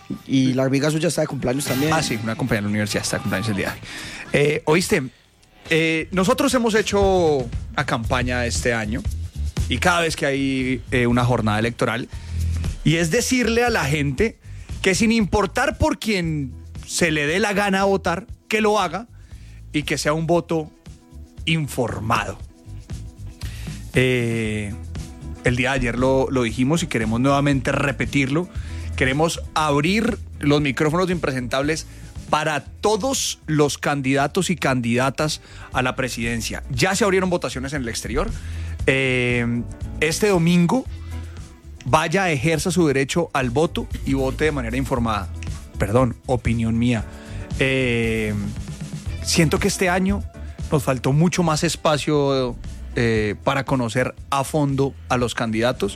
Y la amiga suya está de cumpleaños también. Sí, una compañera de la universidad está de cumpleaños el día de hoy. ¿Oíste? Nosotros hemos hecho una campaña este año y cada vez que hay una jornada electoral, y es decirle a la gente que sin importar por quién se le dé la gana votar, que lo haga y que sea un voto informado. El día de ayer lo dijimos y queremos nuevamente repetirlo. Queremos abrir los micrófonos de Impresentables para todos los candidatos y candidatas a la presidencia. Ya se abrieron votaciones en el exterior. Este domingo vaya, ejerza su derecho al voto y vote de manera informada. Perdón, opinión mía. Siento que este año nos faltó mucho más espacio para conocer a fondo a los candidatos.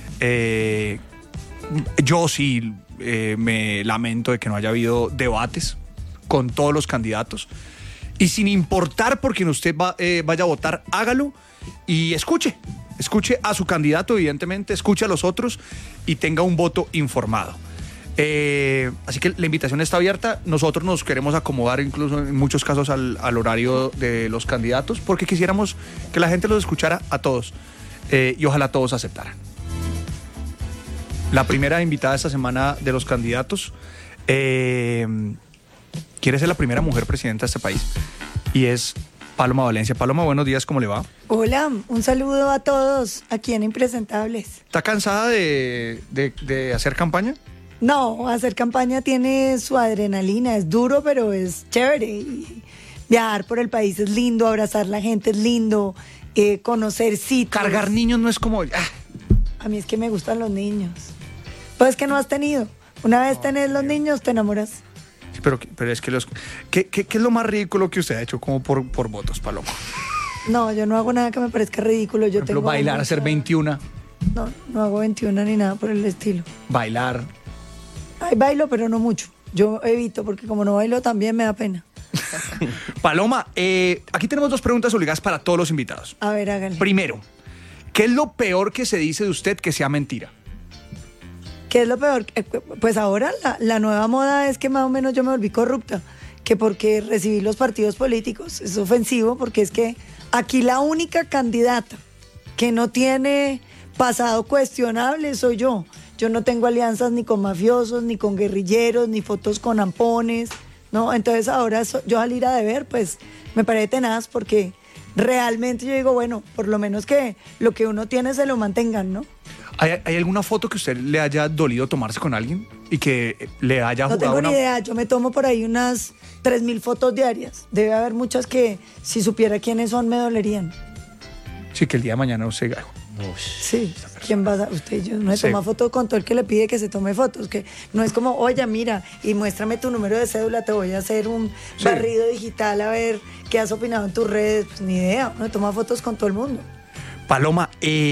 Yo sí me lamento de que no haya habido debates con todos los candidatos. Y sin importar por quién usted vaya a votar, hágalo y escuche a su candidato, evidentemente, escuche a los otros y tenga un voto informado. Así que la invitación está abierta. Nosotros nos queremos acomodar incluso en muchos casos al horario de los candidatos porque quisiéramos que la gente los escuchara a todos y ojalá todos aceptaran. La primera invitada esta semana de los candidatos quiere ser la primera mujer presidenta de este país y es Paloma Valencia. Paloma, buenos días, ¿cómo le va? Hola, un saludo a todos aquí en Impresentables. ¿Está cansada de hacer campaña? No, hacer campaña tiene su adrenalina, es duro, pero es chévere. Y viajar por el país es lindo, abrazar a la gente es lindo, conocer sitios. Cargar niños no es como... A mí es que me gustan los niños. Pues que no has tenido. Una vez tenés los niños, te enamoras. Sí, pero es que ¿qué es lo más ridículo que usted ha hecho como por votos, Paloma? No, yo no hago nada que me parezca ridículo. Yo tengo bailar, hacer 21. No hago 21 ni nada por el estilo. Bailar. Ay, bailo, pero no mucho. Yo evito, porque como no bailo también me da pena. Paloma, aquí tenemos 2 preguntas obligadas para todos los invitados. A ver, hágale. Primero, ¿qué es lo peor que se dice de usted que sea mentira? ¿Qué es lo peor? Pues ahora la nueva moda es que más o menos yo me volví corrupta, que porque recibí los partidos políticos. Es ofensivo porque es que aquí la única candidata que no tiene pasado cuestionable soy yo. Yo no tengo alianzas ni con mafiosos, ni con guerrilleros, ni fotos con ampones, ¿no? Entonces ahora yo salir a deber, pues me parece tenaz porque realmente yo digo, bueno, por lo menos que lo que uno tiene se lo mantengan, ¿no? ¿Hay alguna foto que usted le haya dolido tomarse con alguien y que le haya jugado? No tengo ni idea, yo me tomo por ahí unas 3.000 fotos diarias. Debe haber muchas que si supiera quiénes son me dolerían. Sí, que el día de mañana usted... Sí, ¿quién va a usted? Yo no se toma fotos con todo el que le pide que se tome fotos, que no es como, oye, mira, y muéstrame tu número de cédula, te voy a hacer un barrido digital a ver qué has opinado en tus redes. Pues ni idea, uno toma fotos con todo el mundo. Paloma,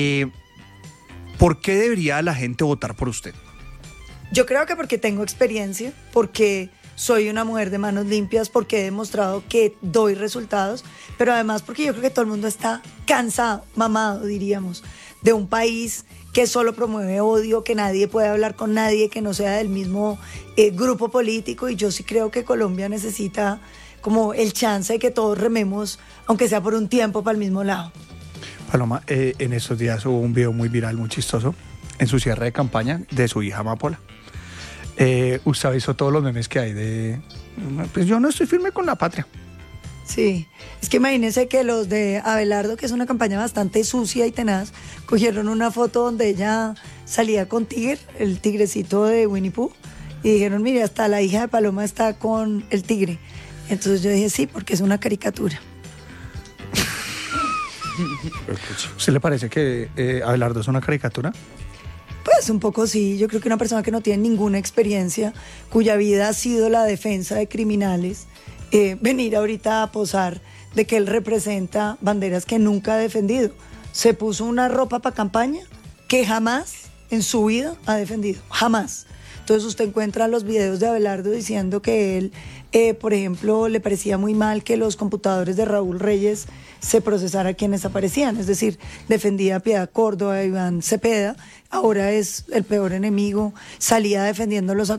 ¿por qué debería la gente votar por usted? Yo creo que porque tengo experiencia, porque soy una mujer de manos limpias, porque he demostrado que doy resultados, pero además porque yo creo que todo el mundo está cansado, mamado, diríamos, de un país que solo promueve odio, que nadie puede hablar con nadie, que no sea del mismo grupo político, y yo sí creo que Colombia necesita como el chance de que todos rememos, aunque sea por un tiempo, para el mismo lado. Paloma, en estos días hubo un video muy viral, muy chistoso, en su cierre de campaña de su hija Amapola. Usted hizo todos los memes que hay de... Pues yo no estoy firme con la patria. Sí, es que imagínense que los de Abelardo, que es una campaña bastante sucia y tenaz, cogieron una foto donde ella salía con Tigre, el tigrecito de Winnie Pooh, y dijeron, mire, hasta la hija de Paloma está con el tigre. Entonces yo dije, sí, porque es una caricatura. ¿Usted le parece que Abelardo es una caricatura? Pues un poco sí, yo creo que una persona que no tiene ninguna experiencia, cuya vida ha sido la defensa de criminales, venir ahorita a posar de que él representa banderas que nunca ha defendido. Se puso una ropa para campaña que jamás en su vida ha defendido, jamás. Entonces usted encuentra los videos de Abelardo diciendo que él, por ejemplo, le parecía muy mal que los computadores de Raúl Reyes se procesara quienes aparecían, es decir, defendía a Piedad Córdoba, a Iván Cepeda, ahora es el peor enemigo, salía defendiendo